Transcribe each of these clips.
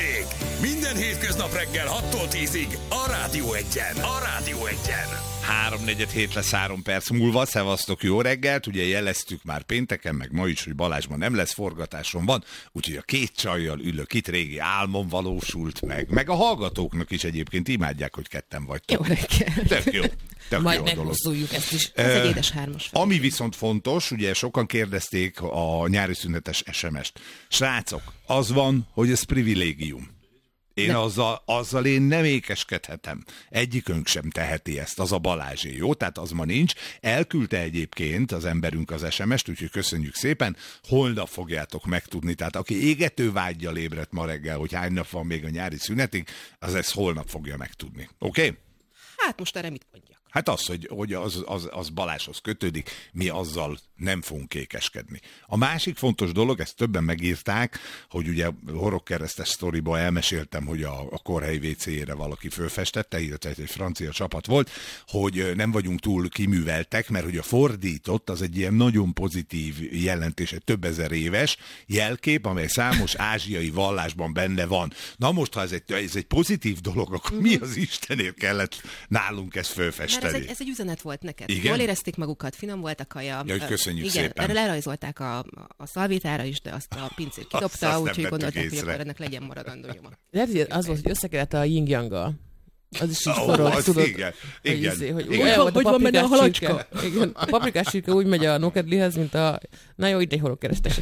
Hőség! Minden hétköznap reggel 6-tól 10-ig a Rádió Egyen. A Rádió Egyen. 3:47 lesz 3 perc múlva. Szevasztok, jó reggelt! Ugye jeleztük már pénteken, meg ma is, hogy Balázsban nem lesz, forgatáson van, úgyhogy a két csajjal ülök itt, régi álmom valósult meg. Meg a hallgatóknak is egyébként imádják, hogy ketten vagytok. Jó reggelt! Tök jó. Majd meghosszuljuk ezt is. Ez egy édes hármas. Ami viszont fontos, ugye sokan kérdezték a nyári szünetes SMS-t. Srácok, az van, hogy ez privilégium. Én azzal én nem ékeskedhetem. Egyikünk sem teheti ezt, az a Balázsé, jó? Tehát az ma nincs. Elküldte egyébként az emberünk az SMS-t, úgyhogy köszönjük szépen. Holnap fogjátok megtudni. Tehát aki égető vággyal ébredt ma reggel, hogy hány nap van még a nyári szünetig, az ezt holnap fogja megtudni. Oké? Okay? Hát most erre mit mondjak? Hát az, hogy az Balázshoz kötődik, mi azzal nem fogunk ékeskedni. A másik fontos dolog, ezt többen megírták, hogy ugye horogkeresztes sztoriba elmeséltem, hogy a Korhely WC-jére valaki fölfestette, illetve egy francia csapat volt, hogy nem vagyunk túl kiműveltek, mert hogy a fordított az egy ilyen nagyon pozitív jelentés, egy több ezer éves jelkép, amely számos ázsiai vallásban benne van. Na most, ha ez egy pozitív dolog, akkor mi az Istenért kellett nálunk ezt fölfesteni? Ez egy üzenet volt neked. Igen? Jól érezték magukat, finom volt a kaja. Ja, köszönjük igen, szépen. Erre lerajzolták a szalvétára is, de azt a pincér kidobta, úgyhogy gondolták, hogy akkor ennek legyen maradandó nyoma. Lehet, hogy az volt, hogy összekeverte a yin-yang-gal. Az is így forog, tudod. Igen. Hogy van benne a halacska? Igen, a paprikás csirke úgy megy a nokedlihez, mint a... Na jó, itt egy horogkeresztes.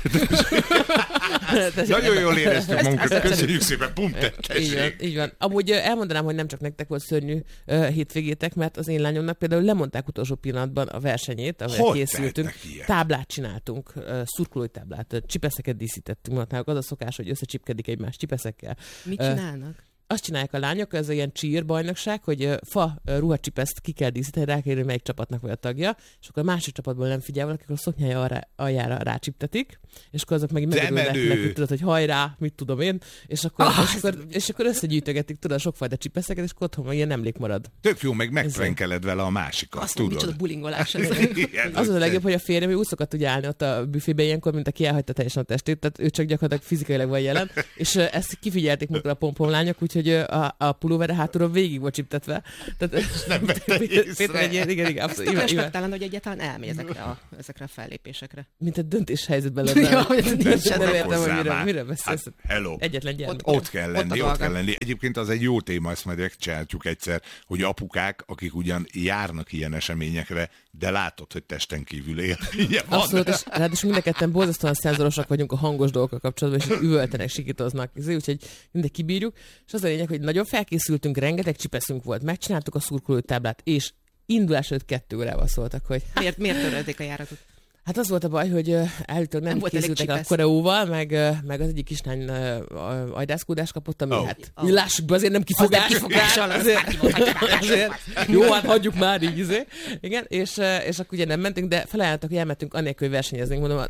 Nagyon jól éreztük magunkat, köszönjük szépen, így van. Amúgy elmondanám, hogy nem csak nektek volt szörnyű hétvégétek, mert az én lányomnak például lemondták utolsó pillanatban a versenyét, amivel készültünk. Táblát csináltunk, szurkolói táblát, csipeszeket díszítettünk. Náluk az a szokás, hogy összecsipkedik egymás csipeszekkel. Mit csinálnak? Azt csinálják a lányok, ez ilyen cheer bajnokság, hogy fa ruhacsipeszt ki kell díszíteni, rá kell írni, melyik csapatnak vagy a tagja, és akkor a másik csapatból nem figyel valaki, akkor a szoknyája aljára rácsiptetik, és akkor azok meg megörülnek, tudod, hogy hajrá, mit tudom én, és akkor összegyűjtögetik, tudod, sokfajta csipeszeket, és akkor otthon ilyen emlék marad. Tök jó, meg megfrenkeled vele a másikat, azt tudod. Micsoda bulingolás. Az a legjobb, hogy a férjem úgy szokott ugye állni ott a büfébe ilyenkor, mint aki elhagyta teljesen a testét, tehát ő csak gyakorlatilag fizikailag van jelen, és ezt kifigyelték magukra a pompomlányok, úgyhogy a pulóvere hátulról végig volt csiptetve. Nem vette észre. Igen, abszolút. Azt respektálom, hogy egyáltalán elmegy ezekre a fellépésekre. Mint egy döntéshelyzetben lenne. Ja, nem értem, hogy miről beszélsz. Hát, hello. Egyetlen gyermek. Ott kell lenni. Egyébként az egy jó téma, ezt majd megcsináljuk egyszer, hogy apukák, akik ugyan járnak ilyen eseményekre, de látod, hogy testen kívül él. Abszolút, és ráadásul mind a ketten borzasztóan szenzorosak vagyunk a hangos dolgokkal kapcsolatban, és üvöltenek, sikítoznak. Úgyhogy mindegy kibírjuk. És az a lényeg, hogy nagyon felkészültünk, rengeteg csipeszünk volt, megcsináltuk a szurkolói táblát, és indulás előtt 2 órával szóltak, hogy... Miért törölték a járatot? Hát az volt a baj, hogy állítólag nem készültek a koreóval, meg az egyik kislány ajdászkódást kapott, ami hát lássuk be, azért nem kifogással. Azért. Jó, hát hagyjuk már így, igen, és akkor ugye nem mentünk, de felajánlottak, hogy elmentünk annélkül, hogy versenyeznénk, mondom,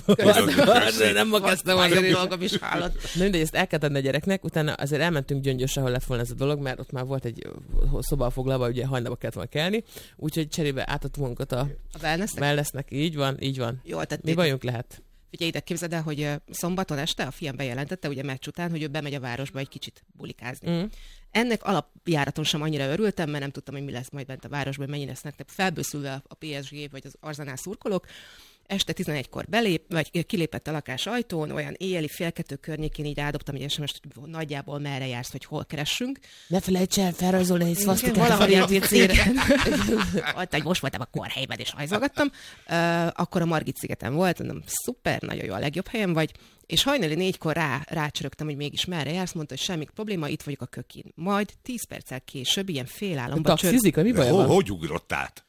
nem ma kezdtem azért dolgom is hállat. De mindegy, ezt el kell tenni a gyereknek, utána azért elmentünk Gyöngyösre, ahol lett volna ez a dolog, mert ott már volt egy szoba foglalva, ugye hajnalba kellett volna kelni, úgyhogy cserébe átadtunk magunkat a wellnessnek, így van. Jó, tehát mi bajunk lehet? Figyelj, ide képzeld el, hogy szombaton este a fiam bejelentette, ugye meccs után, hogy ő bemegy a városba egy kicsit bulikázni. Mm. Ennek alapjáraton sem annyira örültem, mert nem tudtam, hogy mi lesz majd bent a városban, hogy mennyi lesznek felbőszülve a PSG vagy az Arsenal szurkolók. Este 11-kor kilépett a lakás ajtón, olyan éjjeli 1:30 környékén így rádobtam egy SMS-t, hogy nagyjából merre jársz, vagy hol keressünk. Ne felejts el felrajzolni egy szvasztikát valahogy a WC-re. Most voltam a Korhelyben, és rajzolgattam. Akkor a Margit szigeten volt, mondom, szuper, nagyon jó, a legjobb helyen vagy. És hajnali 4-kor rácsörögtem, hogy mégis merre jársz, mondta, hogy semmi probléma, itt vagyok a Kökin. Majd 10 perccel később, ilyen félálomban taxizika, mi baj van? Hogy ugrott át?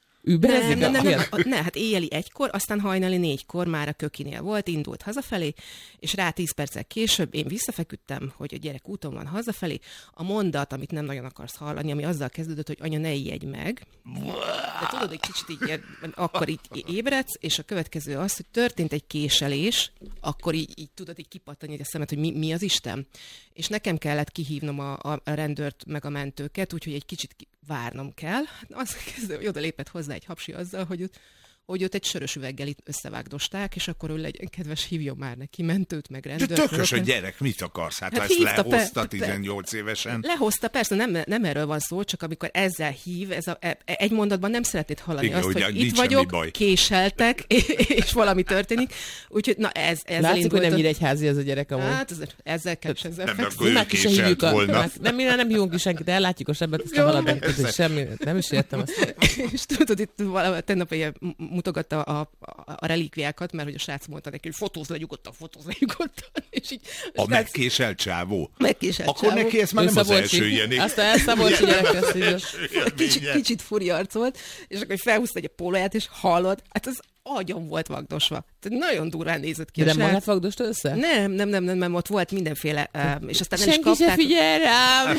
Nem, hát éjjeli 1-kor, aztán hajnali 4-kor már a Kökinél volt, indult hazafelé, és rá 10 perccel később én visszafeküdtem, hogy a gyerek úton van hazafelé. A mondat, amit nem nagyon akarsz hallani, ami azzal kezdődött, hogy anya, ne ijedj meg. De tudod, hogy kicsit így, akkor így ébredsz, és a következő az, hogy történt egy késelés, akkor így tudod, így kipattani a szemet, hogy mi az Isten. És nekem kellett kihívnom a rendőrt, meg a mentőket, úgyhogy egy kicsit várnom kell. Az kezdve, hogy oda lépett hozzá egy hapsi azzal, hogy hogy őt egy sörös üveggel itt összevágdosták, és akkor ő legyen kedves, hívjon már neki mentőt, meg rendőrt. De tökös a gyerek, mit akarsz? Hát ezt lehozta 18 évesen. Lehozta, persze, nem erről van szó, csak amikor ezzel hív, egy mondatban nem szeretnéd hallani. Igen, azt, hogy itt vagyok, késeltek, és valami történik. Úgyhogy, na ez látszik, hogy nem Nyíregyházi ez a gyerek amúgy. Hát ezzel kell sem. Nem, akkor ő késelt volna. Nem hívunk ki senkit, ellátjuk a sebbet, aztán valamit, semmi, nem is értem azt. És tudod, itt tegnap mutogatta a relikviákat, mert hogy a srác mondta neki, hogy fotózz le nyugodtan. És így, megkéselt csávó? Megkéselt akkor csávó. Neki ez már nem az első ilyen. Azt a Szabolcsi gyerek kicsit furiarc volt, és akkor felhúzta egy pólóját, és hallod, hát az agyon volt vagdosva. Tehát nagyon durván nézett ki. De nem magát vagdosta össze? Nem, ott volt mindenféle, és aztán senki el is kapták. Se figyelj rám!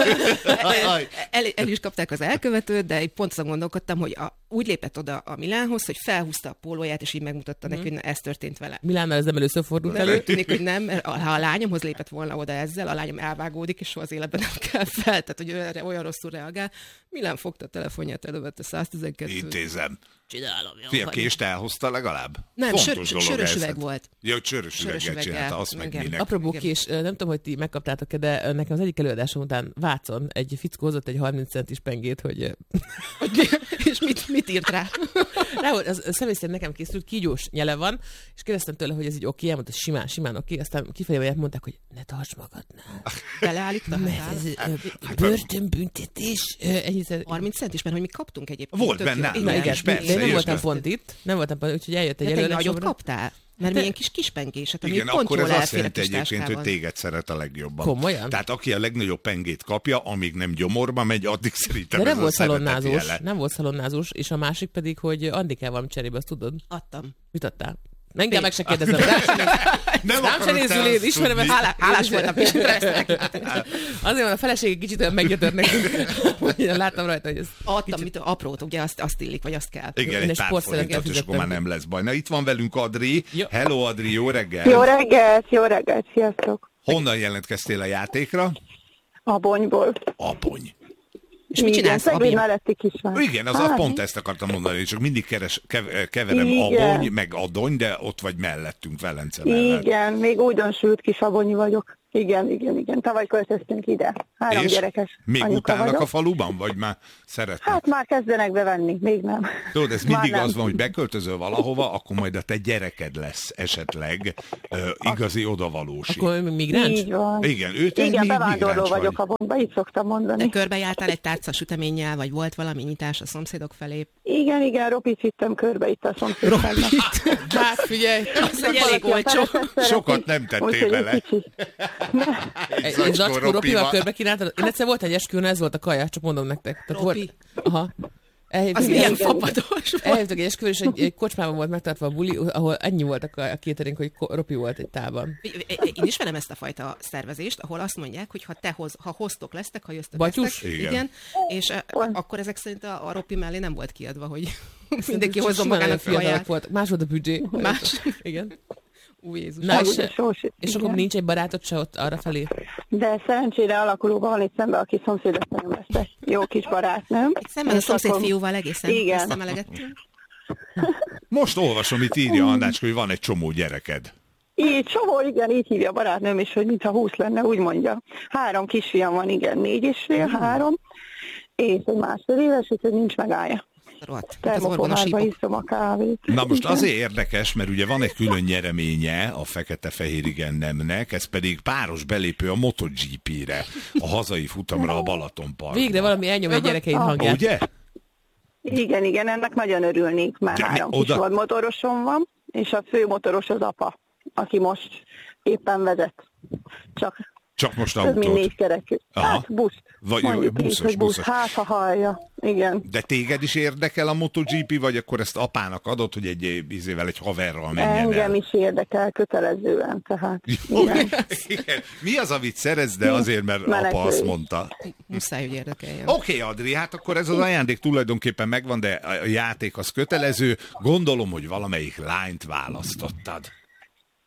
el is kapták az elkövetőt, de én pont azon gondolkodtam, hogy úgy lépett oda a Milánhoz, hogy felhúzta a pólóját, és így megmutatta neki, hogy ez történt vele. Milánnal ez nem először fordult elő. Tűnik, hogy nem, ha a lányomhoz lépett volna oda ezzel, a lányom elvágódik, és soha az életben nem kell fel, tehát hogy erre olyan rosszul reagál. Milán fogta a telefonját, elővette 112-t. Intézem. Csinálom. Fia, kést elhozta legalább? Nem, sörös üveg volt. Ja, hogy sörös üveggel csinálta, azt meg minek. Apropó kés, nem tudom, hogy ti megkaptátok-e, de nekem az egyik előadásom után Vácon egy fickó hozott egy 30 centis pengét, hogy... És mit írt rá? Az személy szerint nekem készült, kígyós nyele van, és kérdeztem tőle, hogy ez így oké, elmondta, simán oké, aztán kifelé mondták, hogy ne tarts magadnál. Beleállítottak? Börtönbüntetés. 30 centis, mert hogy mi kaptunk egyébként. Volt benne, persze. Nem voltam pont itt, úgyhogy eljött egy előadásomra. Te nagyot kaptál? Mert milyen kis pengéset, ami igen, pont akkor jól ez azt jelenti egyébként, hogy téged szeret a legjobban. Komolyan? Tehát aki a legnagyobb pengét kapja, amíg nem gyomorba megy, addig szerintem de ez a szeretet jele. Nem volt szalonnázós, és a másik pedig, hogy adni kell valami cserébe, azt tudod? Adtam. Mit adtál? Engem meg se kérdezem. Nem se nézzül én, ismerem ezt. Hálás voltam. Azért van, a feleségek kicsit olyan meggyötört nekünk. Láttam rajta, hogy ez... Adtam aprót, ugye azt illik, vagy azt kell. Igen, egy pár forintot, és akkor már nem lesz baj. Na, itt van velünk Adri. Hello, Adri, jó reggel. Jó reggelt, sziasztok. Honnan jelentkeztél a játékra? Abonyból. Abony. És mit csinálsz, Abony? Melletti kisvár. Igen, pont ezt akartam mondani, csak mindig keverem Abony, meg Adony, de ott vagy mellettünk, Velence mellett. Igen, még újdonsült kis abonyi vagyok. Igen. Tavaly költöztünk ide. 3 gyerekes még utálnak vagyok. A faluban, vagy már szeretnek? Hát már kezdenek bevenni, még nem. Tudod, ez mindig az van, hogy beköltözöl valahova, akkor majd a te gyereked lesz esetleg igazi odavalósi. Akkor migráns? Így van. Igen, igen, bevándorló vagyok Abonyba, így szoktam mondani. De körbejártál egy tárca süteménnyel, vagy volt valami nyitás a szomszédok felé? Igen, ropit vittem körbe itt a szomszédok felé. Hát figyelj, az egy elég olcsó. Sokat nem tettél vele. Egy zacskó ropival körbe kínáltad. Én egyszer volt egy esküvőn, ez volt a kaja, csak mondom nektek. Ropi? Aha. Az milyen fapados volt. Elhívtuk egy esküvőn, és egy kocsmában volt megtartva a buli, ahol ennyi volt a catering, hogy Ropi volt egy tálban. Én ismerem ezt a fajta szervezést, ahol azt mondják, hogy ha hoztok lesztek, ha jöztek Batyus? lesztek, igen, és akkor ezek szerint a Ropi mellé nem volt kiadva, hogy mindenki hozzon magának kaját. Volt. Más volt a büdzsé. Más? Igen. Új Jézus. Na, és akkor nincs egy barátod se ott arra felé? De szerencsére alakulóban van itt szemben, aki szomszédasszonyom lesz. Jó kis barátnőm. Szemben a szomszéd fiúval egészen összemelegettünk. Most olvasom, itt írja Annácska, hogy van egy csomó gyereked. Így csomó, igen, így hívja a barátnőm is, hogy mintha 20 lenne, úgy mondja. 3 kisfiam van, igen, 4,5, 3, és egy 1,5 éves, úgyhogy nincs megállja. Termoformásba iszom a kávét. Na most azért érdekes, mert ugye van egy külön nyereménye a fekete-fehér igen nemnek, ez pedig páros belépő a MotoGP-re, a hazai futamra a Balatonparkban. Végre valami elnyom egy gyerekeid hangját. Ugye? Igen, ennek nagyon örülnék, mert 3 kis motorosom van, és a fő motoros az apa, aki most éppen vezet. Csak most autót? Több mint 4 kerekű. Hát buszt. Buszos. Hát, ha hallja. Igen. De téged is érdekel a MotoGP, vagy akkor ezt apának adott, hogy egy haverral menjen Engem is érdekel kötelezően, tehát. Igen. Mi az, amit szeretsz, de azért, mert apa azt mondta. Muszáj, hogy érdekeljen. Oké, Adri, hát akkor ez az ajándék tulajdonképpen megvan, de a játék az kötelező. Gondolom, hogy valamelyik lányt választottad.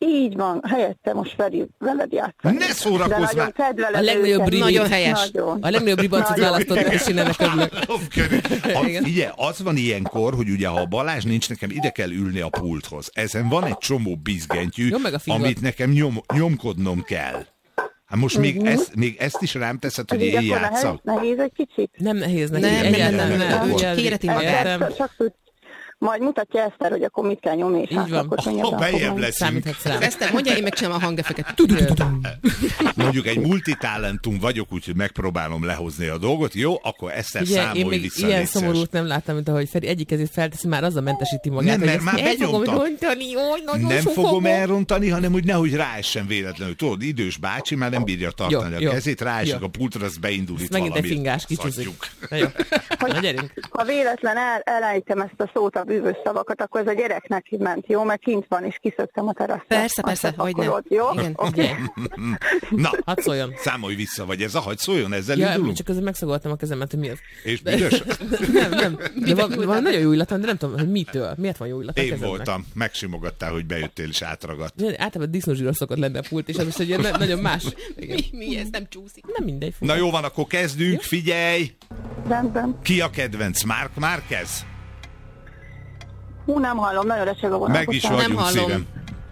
Így van, helyette most Feri veled játszani. Ne szórakozz már! A legnagyobb nagyon helyes. A legnagyobb ribancot választottak, és én ennek örülök. Ugye, az van ilyenkor, hogy ugye, ha Balázs nincs, nekem ide kell ülni a pulthoz. Ezen van egy csomó bizgentyű, amit nekem nyomkodnom kell. Hát most még ezt is rám teszed, hogy én játszak? Nehéz egy kicsit? Nem nehéz neki. Nem. Kéreti magát. Majd mutatja Eszter, hogy akkor mit kell nyomni, és így van. Ha bejebb leszünk. Eszter, mondja, én megcsinálom a hangeffeket. Mondjuk egy multitalentum vagyok, úgyhogy megpróbálom lehozni a dolgot. Jó, akkor Eszter számolj vissza. Ilyen szomorút nem láttam, mint ahogy Feri egyik kezét felteszi, már azzal mentesíti magát. Nem, mert már begyomtam. Nem fogom elrontani, hanem hogy nehogy ráessen véletlenül. Tudod, idős bácsi már nem bírja tartani a kezét, ráesik a pultra, az beindul itt valami. Megint egy fingás kicsizik. Na, gyerünk. Ha véletlen elejtem ezt a szót, a bűvös szavakat, akkor ez a gyereknek ment, jó? Mert kint van, és kiszöktem a teraszra. Persze, hogy nem. Jó? Igen. Okay. Na, hadd szóljon. Számolj vissza, vagy ez a hadd szóljon, ezzel ja, indulunk? Csak azért megszagoltam a kezemet, hogy mi az. És büdös? Nem. De van nagyon jó illatom, de nem tudom, hogy mitől. Miért van jó illatom? Én voltam. Megsimogattál, hogy bejöttél és átragadt. Általában disznózsíros szokott lenni a pult, és ez most egy ilyen nagyon más. Mi ez nem csúszik? Nem mindegy. Na jó van, akkor kezdünk, figyelj! Rendben. Ki a kedvenc? Marc Márquez? Hú, nem hallom, nagyon recseg a vonal. Meg is vagyunk, nem hallom. Szívem.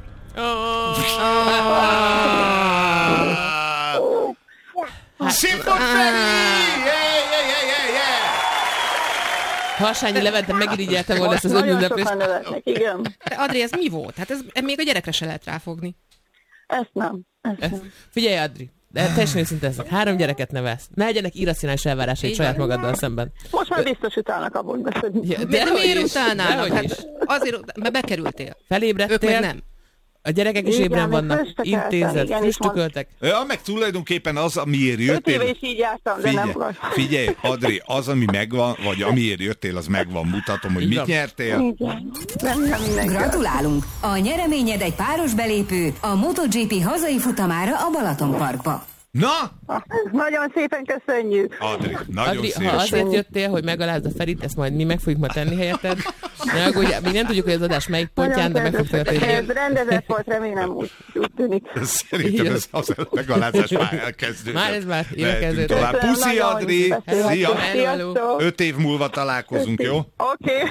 Szép volt, Feri! Harsányi Levente megirigyelte volna ezt az önünneplést. Nagyon sokan nevetnek, igen. Adri, ez mi volt? Hát ez még a gyerekre se lehet ráfogni. Ezt nem. Figyelj, Adri, de teljesen őszintén leszek. 3 gyereket nevelsz. Ne legyenek irracionális elvárásait saját magaddal szemben. Most már biztos utálnak abból beszélni. Ja, de miért utálnának? Hát azért, mert bekerültél. Felébredtél. Ők meg nem. A gyerekek is ébren vannak, intézet, früstököltek. Ja, meg tulajdonképpen az, amiért 5 jöttél... éve is így jártam, de nem volt. Figyelj, Adri, az, ami megvan, vagy amiért jöttél, az megvan. Mutatom, hogy mit nyertél. Igen. Nem. Gratulálunk! A nyereményed egy páros belépő a MotoGP hazai futamára a Balatonparkba. Na! Nagyon szépen köszönjük. Adri, nagyon Adri, szépen. ha azért jöttél, hogy megalázd a Ferit, ezt majd mi meg fogjuk ma tenni helyetted. Még nem tudjuk, hogy az adás melyik pontján, de meg fog történni. Ez rendezett volt, remélem úgy tűnik. Szerintem ez az megalázás már elkezdődött. Már ez már elkezdődött. Tovább. Puszi, Adri! Szia! 5 év múlva találkozunk, jó? Oké.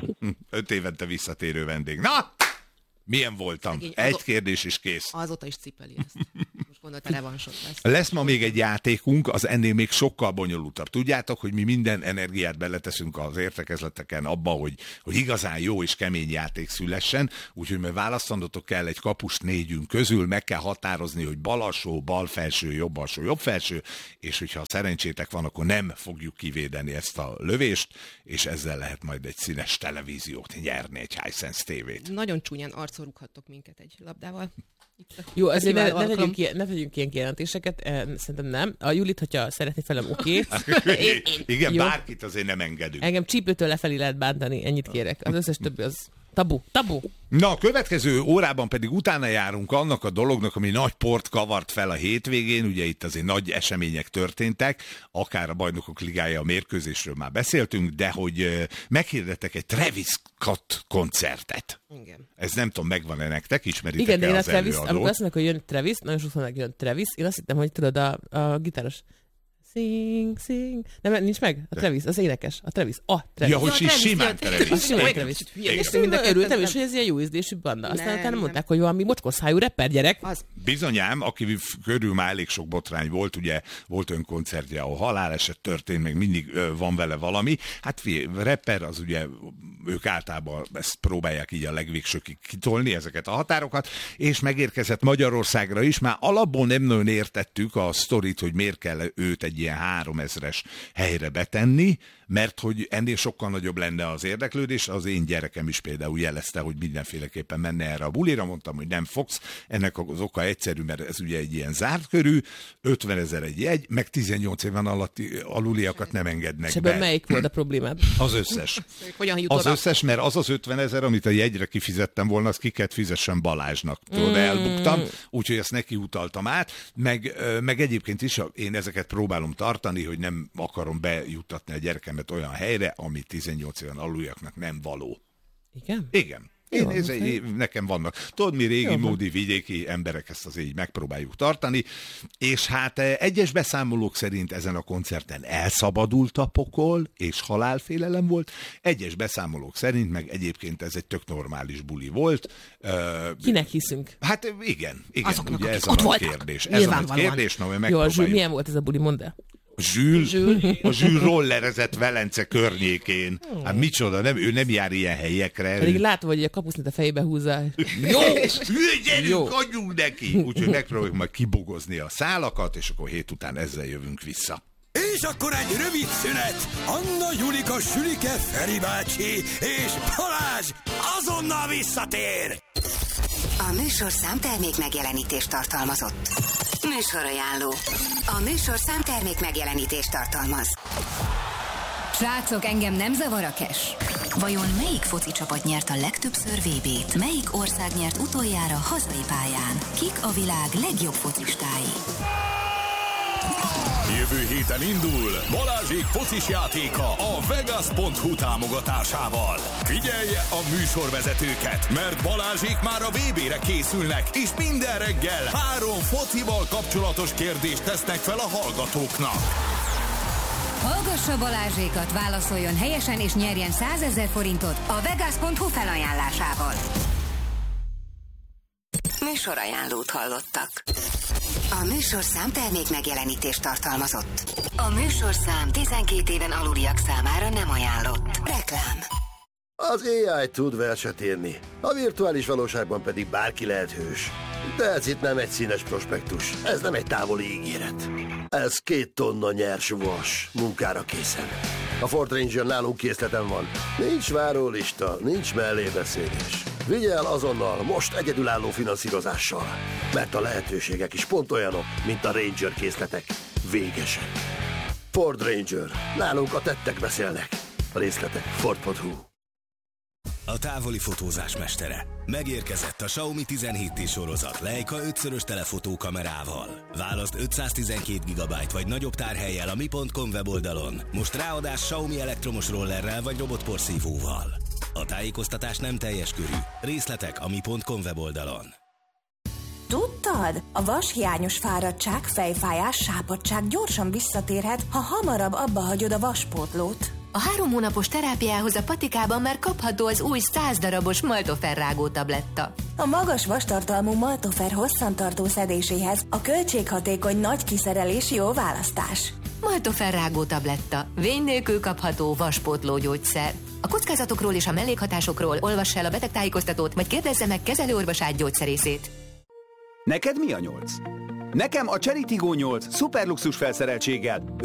5 évente visszatérő vendég. Na! Milyen voltam? Egy kérdés is kész. Azóta is cipeli ezt. Most gondolta, revansot lesz. Lesz ma még egy játékunk, az ennél még sokkal bonyolultabb. Tudjátok, hogy mi minden energiát beleteszünk az értekezleteken abba, hogy igazán jó és kemény játék szülessen, úgyhogy mert választanotok kell egy kapust 4 közül, meg kell határozni, hogy bal alsó, bal felső, jobb alsó, jobb felső, és hogyha szerencsétek van, akkor nem fogjuk kivédeni ezt a lövést, és ezzel lehet majd egy színes televíziót nyerni, egy Hisense TV-t. Nagyon csúnyán arcorughattok minket egy labdával. Jó, azért ne tegyünk ilyen kijelentéseket, szerintem nem. A Julit, hogyha szeretné felem, oké. Igen, jó. Bárkit azért nem engedünk. Engem csípőtől lefelé lehet bántani, ennyit kérek. Az összes többi az tabu. Na, a következő órában pedig utána járunk annak a dolognak, ami nagy port kavart fel a hétvégén, ugye itt azért nagy események történtek, akár a Bajnokok Ligája, a mérkőzésről már beszéltünk, de hogy meghirdettek egy Travis Scott koncertet. Igen. Ez nem tudom, megvan-e nektek, ismeritek-e igen, de én az Travis, előadót? amikor azt mondják, hogy jön Travis, nagyon sokszor jön Travis, én azt hittem, hogy tudod, a gitáros sing. Nem, nincs meg? A Travis, az énekes. A Travis. Ja, hogy simán Travis. Simán Travis. És mindenki örültem, és hogy ez ilyen jó ízlésű banda. Aztán utána mondták, hogy valami mocskos hájú rapper gyerek. Bizonyám, aki körül már elég sok botrány volt, ugye volt önkoncertje, ahol haláleset történt, meg mindig van vele valami. Hát rapper, az ugye ők általában ezt próbálják így a legvégsőkig kitolni, ezeket a határokat, és megérkezett Magyarországra is. Már alapból nem nagyon értettük a sztorit, hogy miért kell őt egy ilyen 3000-es helyre betenni, mert hogy ennél sokkal nagyobb lenne az érdeklődés. Az én gyerekem is például jelezte, hogy mindenféleképpen menne erre a bulira, mondtam, hogy nem fogsz. Ennek az oka egyszerű, mert ez ugye egy ilyen zárt körű, 50 000 egy jegy, meg 18 éven aluliakat nem engednek be. És melyik volt a problémád? Az összes. Az összes, mert az 50 000, amit a jegyre kifizettem volna, azt ki kellett fizessen Balázsnak. Tudod, elbuktam, úgyhogy ezt neki utaltam át, meg egyébként is én ezeket próbálom tartani, hogy nem akarom bejuttatni a gyerekemet olyan helyre, ami 18 éven aluljaknak nem való. Igen? Igen. Nekem vannak. Tudod, mi régi módi vidéki emberek ezt azért így megpróbáljuk tartani, és hát egyes beszámolók szerint ezen a koncerten elszabadult a pokol, és halálfélelem volt. Egyes beszámolók szerint meg egyébként ez egy tök normális buli volt. Kinek hiszünk? Hát igen. Azoknak, ugye ez a nagy kérdés. Ez a nagy kérdés, Jó, a Zsül, milyen volt ez a buli, mondd el? A Zsül rollerezett Velence környékén. Hát micsoda, ő nem jár ilyen helyekre. Pedig látom, hogy a kapusznyit a fejébe húzza. Jó, gyerünk, adjunk neki! Úgyhogy megpróbáljuk majd kibogozni a szálakat, és akkor hét után ezzel jövünk vissza. És akkor egy rövid szünet. Anna, Julika, Sülike, Feri bácsi és Balázs azonnal visszatér! A műsorszám termék megjelenítést tartalmazott. Műsorajánló. A műsorszám termék megjelenítést tartalmaz. Srácok, engem nem zavar a cash. Vajon melyik foci csapat nyert a legtöbbször VB-t? Melyik ország nyert utoljára hazai pályán? Kik a világ legjobb focistái? Jövő héten indul Balázsék focis játéka a Vegas.hu támogatásával. Figyelje a műsorvezetőket, mert Balázsék már a VB-re készülnek, és minden reggel 3 focival kapcsolatos kérdést tesznek fel a hallgatóknak. Hallgassa Balázsékat, válaszoljon helyesen és nyerjen 100 000 forintot a Vegas.hu felajánlásával. Műsorajánlót hallottak. A műsorszám termék megjelenítést tartalmazott. A műsorszám 12 éven aluliak számára nem ajánlott. Reklám. Az AI tud verset írni, a virtuális valóságban pedig bárki lehet hős. De ez itt nem egy színes prospektus, ez nem egy távoli ígéret. Ez 2 tonna nyers vas, munkára készen. A Ford Ranger nálunk készleten van. Nincs várólista, nincs mellébeszélés. Vigye el azonnal, most egyedülálló finanszírozással. Mert a lehetőségek is pont olyanok, mint a Ranger készletek. Végesen. Ford Ranger. Nálunk a tettek beszélnek. A részletek Ford.hu. A távoli fotózás mestere. Megérkezett a Xiaomi 17T sorozat Leica 5-szörös telefotó kamerával. Válaszd 512 GB vagy nagyobb tárhellyel a mi.com weboldalon. Most ráadás Xiaomi elektromos rollerrel vagy robotporszívóval. A tájékoztatás nem teljes körű. Részletek a mi.com weboldalon. Tudtad? A vashiányos fáradtság, fejfájás, sápadtság gyorsan visszatérhet, ha hamarabb abba hagyod a vaspótlót. A 3 hónapos terápiához a patikában már kapható az új 100 darabos Maltofer rágó tabletta. A magas vastartalmú Maltofer hosszantartó szedéséhez a költséghatékony nagy kiszerelés jó választás. Maltofer rágó tabletta. Vény nélkül kapható vaspótló gyógyszer. A kockázatokról és a mellékhatásokról olvass el a betegtájékoztatót, vagy kérdezze meg kezelőorvosát gyógyszerészét. Neked mi a 8? Nekem a Cherry Tiggo 8 szuperluxus felszereltséggel